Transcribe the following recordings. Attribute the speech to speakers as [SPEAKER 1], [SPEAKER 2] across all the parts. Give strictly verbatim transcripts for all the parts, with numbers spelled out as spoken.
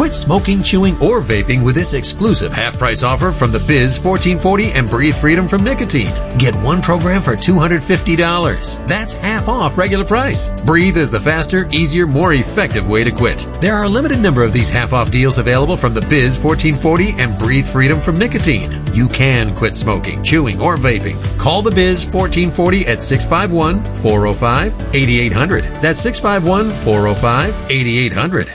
[SPEAKER 1] Quit smoking, chewing, or vaping with this exclusive half-price offer from the Biz fourteen forty and Breathe Freedom from Nicotine. Get one program for two hundred fifty dollars. That's half off regular price. Breathe is the faster, easier, more effective way to quit. There are a limited number of these half-off deals available from the Biz fourteen forty and Breathe Freedom from Nicotine. You can quit smoking, chewing, or vaping. Call the Biz fourteen forty at six five one, four oh five, eight eight hundred. That's six five one, four oh five, eight eight hundred.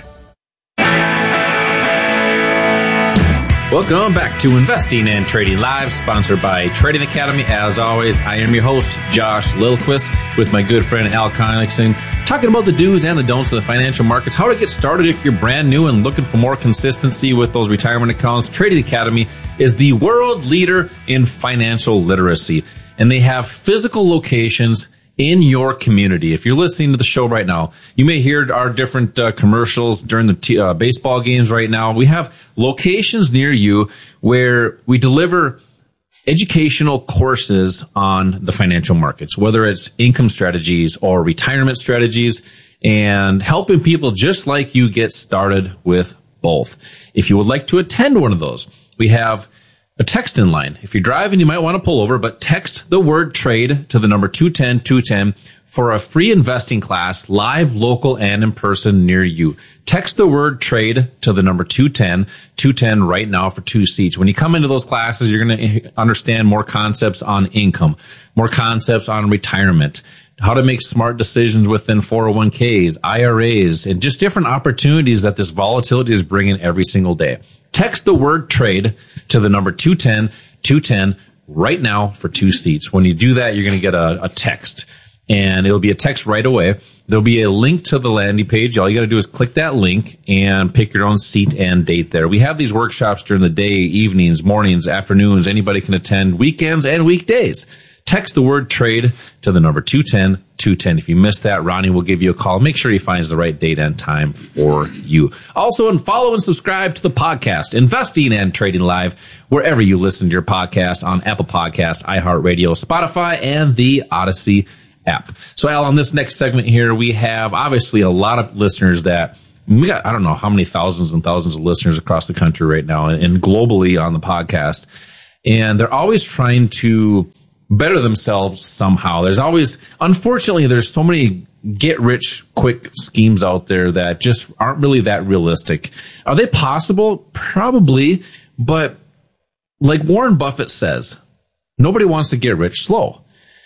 [SPEAKER 2] Welcome back to Investing and Trading Live, sponsored by Trading Academy. As always, I am your host, Josh Lilquist, with my good friend Al Connickson, talking about the do's and the don'ts of the financial markets, how to get started if you're brand new and looking for more consistency with those retirement accounts. Trading Academy is the world leader in financial literacy, and they have physical locations in your community. If you're listening to the show right now, you may hear our different uh, commercials during the t- uh, baseball games right now. We have locations near you where we deliver educational courses on the financial markets, whether it's income strategies or retirement strategies, and helping people just like you get started with both. If you would like to attend one of those, we have a text in line. If you're driving, you might want to pull over, but text the word trade to the number two ten two ten for a free investing class, live, local, and in person near you. Text the word trade to the number two ten two ten right now for two seats. When you come into those classes, you're going to understand more concepts on income, more concepts on retirement, how to make smart decisions within four oh one k's, I R As, and just different opportunities that this volatility is bringing every single day. Text the word trade to the number two ten two ten right now for two seats. When you do that, you're going to get a, a text, and it'll be a text right away. There'll be a link to the landing page. All you got to do is click that link and pick your own seat and date there. We have these workshops during the day, evenings, mornings, afternoons. Anybody can attend, weekends and weekdays. Text the word trade to the number two ten two ten. If you missed that, Ronnie will give you a call. Make sure he finds the right date and time for you. Also, and follow and subscribe to the podcast, Investing and Trading Live, wherever you listen to your podcast, on Apple Podcasts, iHeartRadio, Spotify, and the Odyssey app. So, Al, on this next segment here, we have obviously a lot of listeners that we got, I don't know how many thousands and thousands of listeners across the country right now and globally on the podcast. And they're always trying to better themselves somehow. There's always, unfortunately, there's so many get rich quick schemes out there that just aren't really that realistic. Are they possible? Probably. But like Warren Buffett says, nobody wants to get rich slow.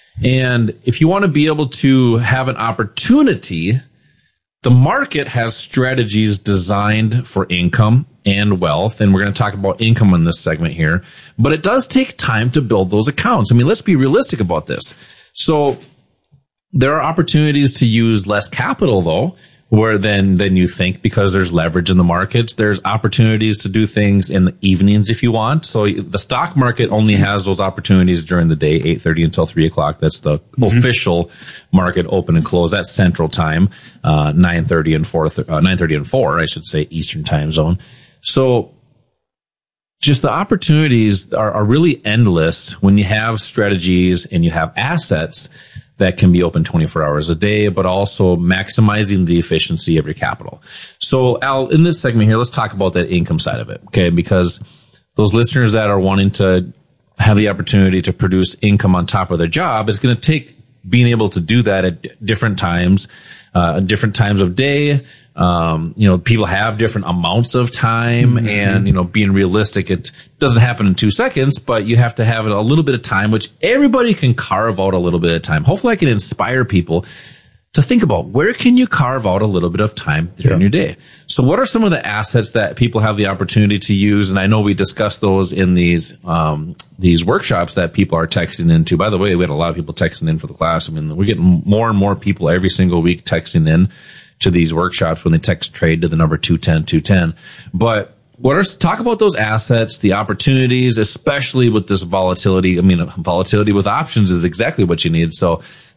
[SPEAKER 2] And if you want to be able to have an opportunity, the market has strategies designed for income and wealth, and we're going to talk about income in this segment here, but it does take time to build those accounts. I mean, let's be realistic about this. So there are opportunities to use less capital, though, where than than you think, because there's leverage in the markets. There's opportunities to do things in the evenings if you want. So the stock market only has those opportunities during the day, eight thirty until three o'clock. That's the mm-hmm. official market open and close. That's Central Time, uh, nine thirty and four, uh, nine thirty and four, I should say, Eastern Time Zone. So just the opportunities are, are really endless when you have strategies and you have assets that can be open twenty-four hours a day, but also maximizing the efficiency of your capital. So, Al, in this segment here, let's talk about that income side of it, okay? Because those listeners that are wanting to have the opportunity to produce income on top of their job, it's going to take being able to do that at different times, uh, different times of day. Um, you know, people have different amounts of time, mm-hmm. and, you know, being realistic, it doesn't happen in two seconds, but you have to have a little bit of time, which everybody can carve out a little bit of time. Hopefully I can inspire people to think about where can you carve out a little bit of time during yeah. your day. So what are some of the assets that people have the opportunity to use? And I know we discussed those in these, um, these workshops that people are texting into. By the way, we had a lot of people texting in for the class. I mean, we're getting more and more people every single week texting in to these workshops when they text trade to the number two ten two ten. But what are, talk about those assets, the opportunities, especially with this volatility. I mean, volatility with options is exactly what you need. So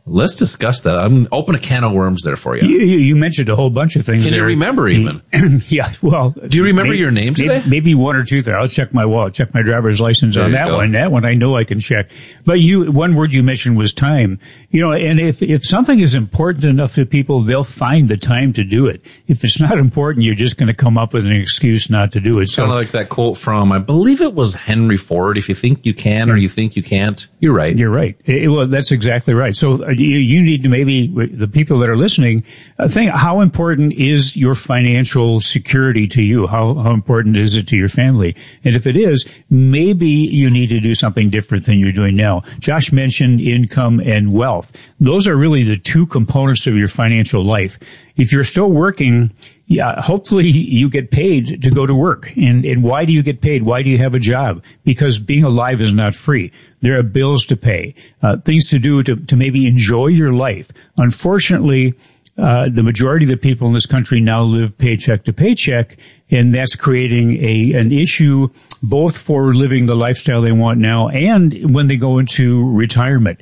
[SPEAKER 2] let's discuss that. I'm going to open a can of worms there for you.
[SPEAKER 3] You, you, you mentioned a whole bunch of things.
[SPEAKER 2] Can
[SPEAKER 3] there.
[SPEAKER 2] you remember even?
[SPEAKER 3] Yeah, well.
[SPEAKER 2] Do you remember
[SPEAKER 3] maybe,
[SPEAKER 2] your name today?
[SPEAKER 3] Maybe, maybe one or two there. I'll check my wallet, check my driver's license
[SPEAKER 2] there
[SPEAKER 3] on that
[SPEAKER 2] go.
[SPEAKER 3] one. That one I know I can check. But you, one word you mentioned was time. You know, and if, if something is important enough to people, they'll find the time to do it. If it's not important, you're just going to come up with an excuse not to do it.
[SPEAKER 2] So, kind of like that quote from, I believe it was Henry Ford. If you think you can or you think you can't, you're right.
[SPEAKER 3] You're right. It, well, that's exactly right. So uh, you, you need to maybe, the people that are listening, uh, think how important is your financial security to you? How, how important is it to your family? And if it is, maybe you need to do something different than you're doing now. Josh mentioned income and wealth. Those are really the two components of your financial life. If you're still working, yeah, hopefully you get paid to go to work. And, and why do you get paid? Why do you have a job? Because being alive is not free. There are bills to pay, uh, things to do to, to maybe enjoy your life. Unfortunately, uh, the majority of the people in this country now live paycheck to paycheck, and that's creating a, an issue both for living the lifestyle they want now and when they go into retirement.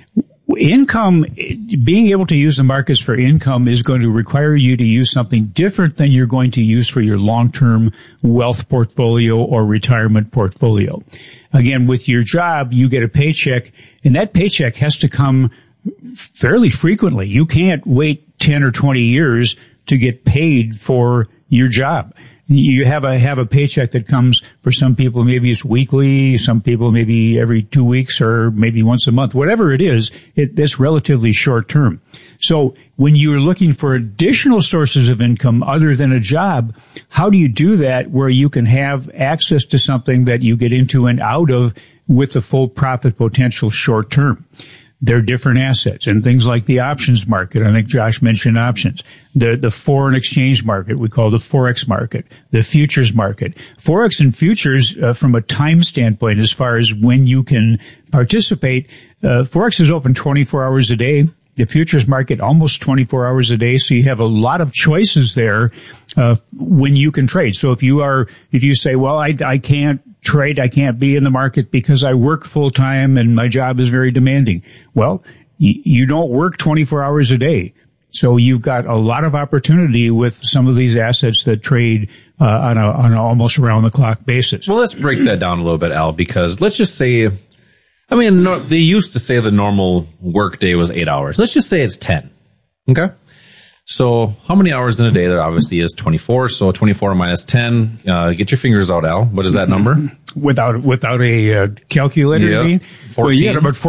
[SPEAKER 3] Income, being able to use the markets for income is going to require you to use something different than you're going to use for your long-term wealth portfolio or retirement portfolio. Again, with your job, you get a paycheck, and that paycheck has to come fairly frequently. You can't wait ten or twenty years to get paid for your job. You have a, have a paycheck that comes for some people, maybe it's weekly, some people maybe every two weeks or maybe once a month. Whatever it is, it, it's relatively short term. So when you're looking for additional sources of income other than a job, how do you do that where you can have access to something that you get into and out of with the full profit potential short term? They're different assets and things like the options market. I think Josh mentioned options. The, the foreign exchange market, we call the Forex market, the futures market. Forex and futures, uh, from a time standpoint, as far as when you can participate, uh, Forex is open twenty-four hours a day. The futures market almost twenty-four hours a day. So you have a lot of choices there, uh, when you can trade. So if you are, if you say, well, I, I can't trade, I can't be in the market because I work full time and my job is very demanding. Well, y- you don't work twenty-four hours a day. So you've got a lot of opportunity with some of these assets that trade, uh, on a, on an almost around the clock basis.
[SPEAKER 2] Well, let's break that down a little bit, Al, because let's just say, I mean, no, they used to say the normal work day was eight hours. Let's just say it's ten. Okay. So how many hours in a day? There obviously is twenty-four. So twenty-four minus ten, uh, get your fingers out, Al. What is that number?
[SPEAKER 3] Without, without a uh, calculator,
[SPEAKER 2] Yeah.
[SPEAKER 3] you mean?
[SPEAKER 2] fourteen.
[SPEAKER 3] Well, you got about